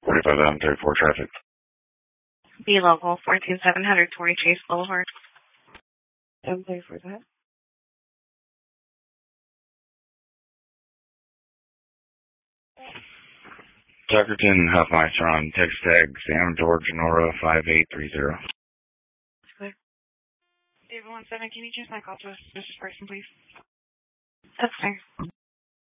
4534 traffic. B local 42700 Torrey Chase Boulevard. 734 that. Tuckerton, Huffmeister on text tag Sam George Nora 5830. Clear. David 17, can you change my call to a suspicious person, please? That's fair.